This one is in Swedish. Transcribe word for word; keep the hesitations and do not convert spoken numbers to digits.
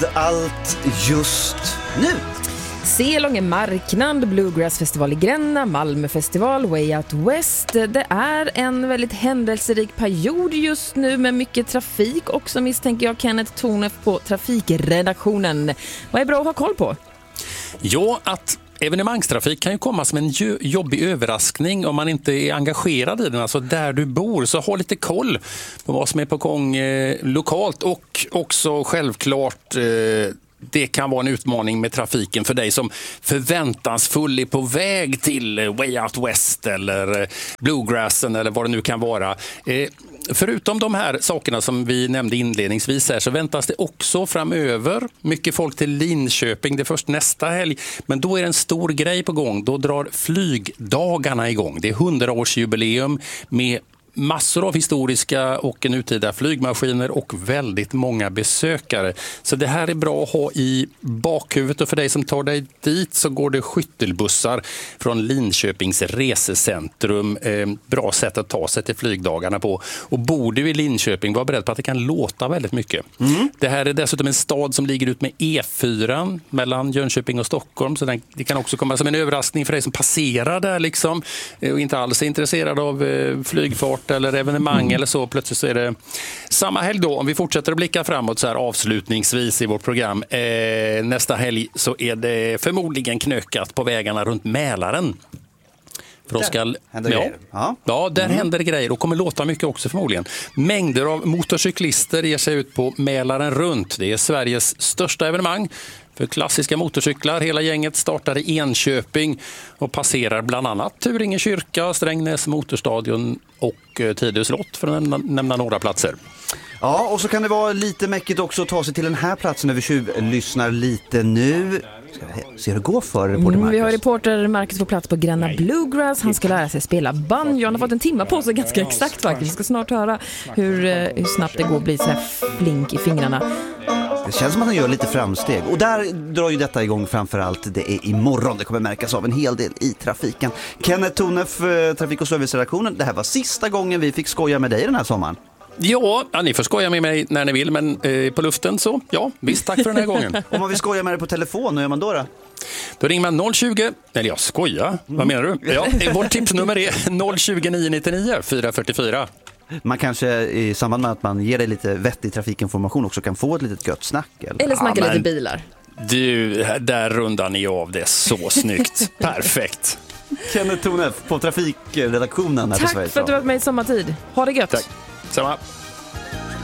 med allt just nu. Selånge marknad, Bluegrass-festival i Gränna, Malmö-festival, Way Out West. Det är en väldigt händelserik period just nu med mycket trafik. Också misstänker jag Kenneth Tornef på trafikredaktionen. Vad är bra att ha koll på? Ja, att evenemangstrafik kan ju komma som en jobbig överraskning om man inte är engagerad i den. Alltså där du bor, så ha lite koll på vad som är på gång eh, lokalt och också självklart eh, det kan vara en utmaning med trafiken för dig som förväntansfull är på väg till Way Out West eller Bluegrassen eller vad det nu kan vara. Eh, förutom de här sakerna som vi nämnde inledningsvis här, så väntas det också framöver mycket folk till Linköping. Det är först nästa helg, men då är det en stor grej på gång. Då drar flygdagarna igång. Det är hundraårsjubileum med massor av historiska och nutida flygmaskiner och väldigt många besökare. Så det här är bra att ha i bakhuvudet, och för dig som tar dig dit så går det skyttelbussar från Linköpings resecentrum. Eh, bra sätt att ta sig till flygdagarna på. Och bor du i Linköping, var beredd på att det kan låta väldigt mycket. Mm. Det här är dessutom en stad som ligger ut med E fyra mellan Jönköping och Stockholm, så den, det kan också komma som en överraskning för dig som passerar där liksom, och inte alls är intresserad av eh, flygfart eller evenemang mm. eller så. Plötsligt så är det samma helg då. Om vi fortsätter att blicka framåt så här avslutningsvis i vårt program. Eh, nästa helg så är det förmodligen knökat på vägarna runt Mälaren. För då ska, ja, ja. ja, där mm. händer det grejer och kommer låta mycket också förmodligen. Mängder av motorcyklister ger sig ut på Mälaren runt. Det är Sveriges största evenemang för klassiska motorcyklar. Hela gänget startar i Enköping och passerar bland annat Turinge kyrka, Strängnäs motorstadion och Tidö slott, för att nämna, nämna några platser. Ja, och så kan det vara lite mäckigt också att ta sig till den här platsen när vi tjuv-lyssnar lite nu. Ska vi se hur det går för reporter Marcus? Mm, vi har reporter Marcus på plats på Gränna Bluegrass. Han ska lära sig spela banjo. Han har fått en timme på sig ganska exakt faktiskt. Vi ska snart höra hur, hur snabbt det går att bli så här flink i fingrarna. Det känns som att han gör lite framsteg. Och där drar ju detta igång framförallt. Det är imorgon. Det kommer märkas av en hel del i trafiken. Kenneth Tornef, trafik- och serviceredaktionen. Det här var sista gången vi fick skoja med dig den här sommaren. Ja, ja, ni får skoja med mig när ni vill, men eh, på luften så, ja, visst, tack för den här gången. Om man vill skoja med dig på telefon, hur gör man då då? Då ringer man noll tjugo, eller jag skojar, vad menar du? Ja, vårt tipsnummer är noll tjugo nio nittionio fyra fyra fyra. Man kanske i samband med att man ger dig lite vettig trafikinformation också kan få ett litet gött snack. Eller, eller snacka ja, lite bilar. Du, där rundar ni av det så snyggt. Perfekt. Kenneth Tornef på trafikredaktionen. Tack för att du var med i sommartid. Ha det gött. Tack. Samma.